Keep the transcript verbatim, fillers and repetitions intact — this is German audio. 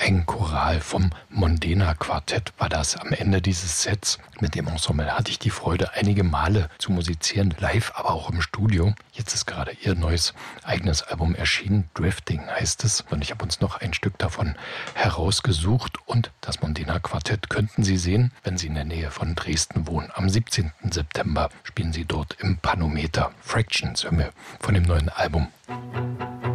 Ein Choral vom Mondena Quartett war das am Ende dieses Sets. Mit dem Ensemble hatte ich die Freude, einige Male zu musizieren, live, aber auch im Studio. Jetzt ist gerade ihr neues eigenes Album erschienen, Drifting heißt es. Und ich habe uns noch ein Stück davon herausgesucht. Und das Mondena Quartett könnten Sie sehen, wenn Sie in der Nähe von Dresden wohnen. Am siebzehnten September spielen Sie dort im Panometer. Fractions hören wir von dem neuen Album.